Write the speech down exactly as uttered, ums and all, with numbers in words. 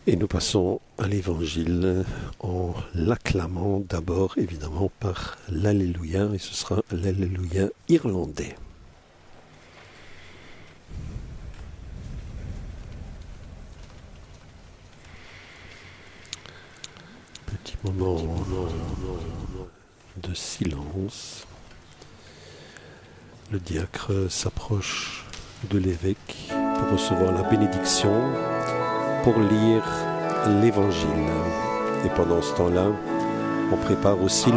Et nous passons à l'Évangile en l'acclamant d'abord évidemment par l'Alléluia, et ce sera l'Alléluia irlandais. Petit moment de silence. Le diacre s'approche de l'évêque pour recevoir la bénédiction, pour lire l'Évangile. Et pendant ce temps-là, on prépare aussi